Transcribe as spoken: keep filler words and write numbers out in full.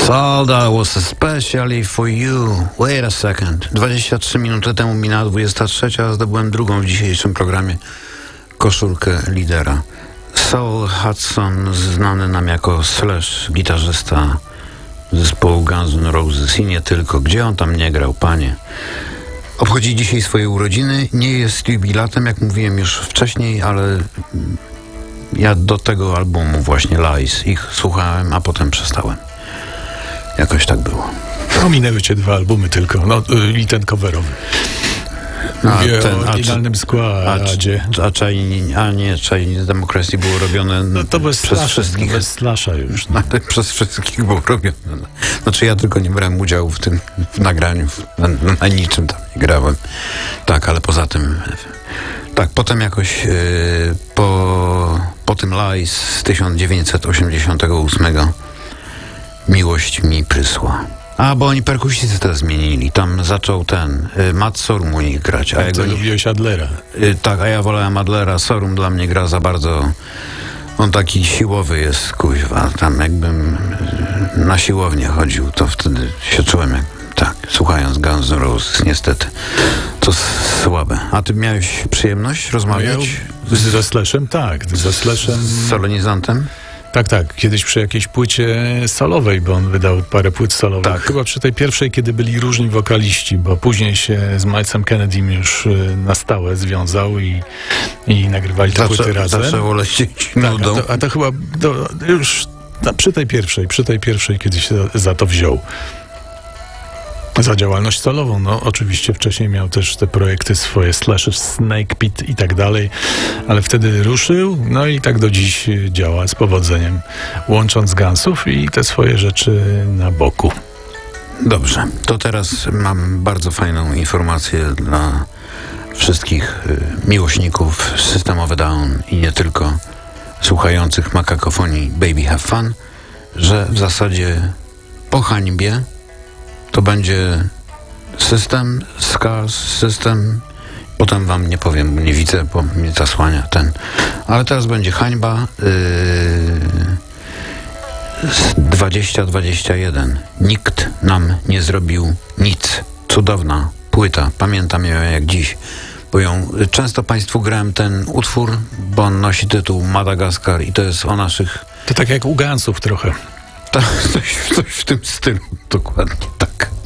Soul, that was especially for you. Wait a second. dwadzieścia trzy minuty temu minęła dwudziesta trzecia, a zdobyłem drugą w dzisiejszym programie koszulkę lidera. Saul Hudson, znany nam jako Slash, gitarzysta zespołu Guns N' Roses i nie tylko. Gdzie on tam nie grał, panie? Obchodzi dzisiaj swoje urodziny. Nie jest jubilatem, jak mówiłem już wcześniej, ale ja do tego albumu właśnie Lies ich słuchałem, a potem przestałem. Jakoś tak było. No, minęły cię dwa albumy tylko, no i ten coverowy. Mówię a ten, o oryginalnym składzie. A, a, a nie, Chinese Democracy było robione no to bez przez slasha, wszystkich. Bez slasha już. No. No, przez wszystkich było robione. Znaczy ja tylko nie brałem udziału w tym w nagraniu, na, na niczym tam nie grałem. Tak, ale poza tym tak, potem jakoś yy, po, po tym Lies z tysiąc dziewięćset osiemdziesiątego ósmego miłość mi prysła. A, bo oni perkusistę zmienili. Tam zaczął ten y, Matt Sorum u nich grać. A ja go lubiłeś Adlera. Y, tak, a ja wolałem Adlera. Sorum dla mnie gra za bardzo... On taki siłowy jest, kuźwa. Tam jakbym y, na siłownię chodził, to wtedy się czułem jak... Tak, słuchając Guns N' Roses, niestety. To słabe. A ty miałeś przyjemność rozmawiać? No, z, ze Slashem? Tak, ze Slashem. Z solonizantem? Tak, tak. Kiedyś przy jakiejś płycie solowej, bo on wydał parę płyt solowych. Tak. Chyba przy tej pierwszej, kiedy byli różni wokaliści, bo później się z Milesem Kennedym już na stałe związał i, i nagrywali te Zaczę, płyty razem. Zaczęło lecieć nudą. Tak, a, to, a to chyba do, już na, przy tej pierwszej, przy tej pierwszej, kiedy się za to wziął. Za działalność solową. No oczywiście wcześniej miał też te projekty swoje, Slash, Snake Pit i tak dalej, ale wtedy ruszył, no i tak do dziś działa z powodzeniem, łącząc Gunsów i te swoje rzeczy na boku. Dobrze, to teraz mam bardzo fajną informację dla wszystkich y, miłośników System of a Down i nie tylko, słuchających makakofonii Baby Have Fun, że w zasadzie po hańbie to będzie System, Scars, System. Potem wam nie powiem, bo nie widzę, bo mnie zasłania ten. Ale teraz będzie hańba. Yy, dwadzieścia dwadzieścia jeden. Nikt nam nie zrobił nic. Cudowna płyta. Pamiętam ją jak dziś. Bo ją często państwu grałem ten utwór, bo on nosi tytuł Madagaskar i to jest o naszych... To tak jak u Gunsów trochę. Tak, coś, coś w tym stylu. Dokładnie tak.